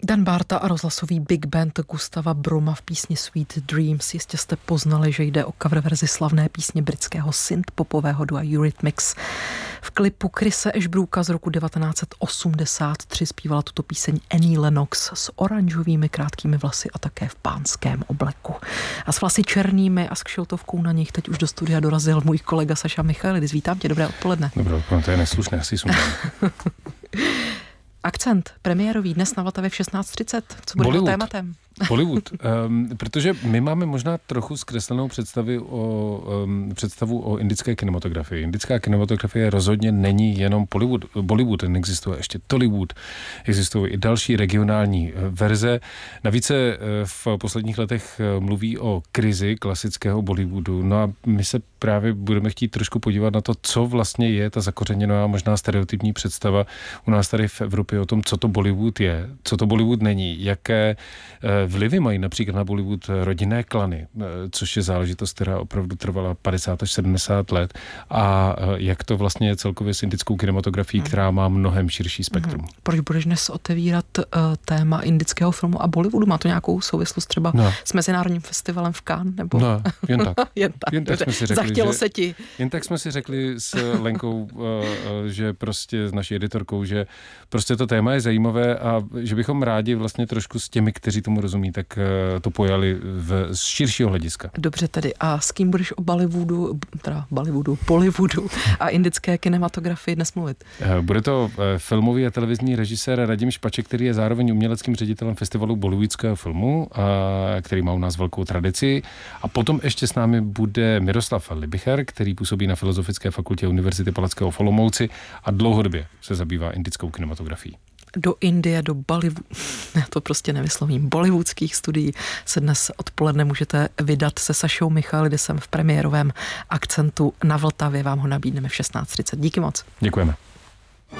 Dan Barta a rozhlasový big band Gustava Broma v písni Sweet Dreams. Jistě jste poznali, že jde o cover verzi slavné písně britského synth-popového dua Eurythmics. V klipu Chrise Ashbrooka z roku 1983 zpívala tuto píseň Annie Lennox s oranžovými krátkými vlasy a také v pánském obleku. A s vlasy černými a s kšiltovkou na nich teď už do studia dorazil můj kolega Saša Michailidis. Vítám tě, dobré odpoledne. Dobré odpoledne, to je neslušné, asi sundám. Akcent premiérový dnes na Vltavě v 16:30. Co bude tématem? Bollywood, protože my máme možná trochu zkreslenou představu o indické kinematografii. Indická kinematografie rozhodně není jenom Bollywood, neexistuje ještě Tollywood, existují i další regionální verze. Navíc se v posledních letech mluví o krizi klasického Bollywoodu. No a my se právě budeme chtít trošku podívat na to, co vlastně je ta zakořeněná možná stereotypní představa u nás tady v Evropě o tom, co to Bollywood je, co to Bollywood není, jaké vlivy mají například na Bollywood rodinné klany, což je záležitost, která opravdu trvala 50 až 70 let a jak to vlastně je celkově s indickou kinematografií, která má mnohem širší spektrum. Proč budeš dnes otevírat téma indického filmu a Bollywoodu? Má to nějakou souvislost třeba s Mezinárodním festivalem v Cannes? Nebo? No, jen tak. jen tak jsme si řekli, zachtělo se ti. Jen tak jsme si řekli s Lenkou, že prostě s naší editorkou, že prostě to téma je zajímavé a že bychom rádi vlastně trošku s těmi, kteří tomu rozumí, tak to pojali z širšího hlediska. Dobře tedy. A s kým budeš o Bollywoodu a indické kinematografii dnes mluvit? Bude to filmový a televizní režisér Radim Špaček, který je zároveň uměleckým ředitelem festivalu bollywoodského filmu, který má u nás velkou tradici. A potom ještě s námi bude Miroslav Libicher, který působí na Filozofické fakultě Univerzity Palackého v Olomouci a dlouhodobě se zabývá indickou kinematografií. Do Indie, do Bollywood, já to prostě nevyslovím, bollywoodských studií se dnes odpoledne můžete vydat se Sašou Michailidisem v premiérovém Akcentu na Vltavě. Vám ho nabídneme v 16:30. Díky moc. Děkujeme.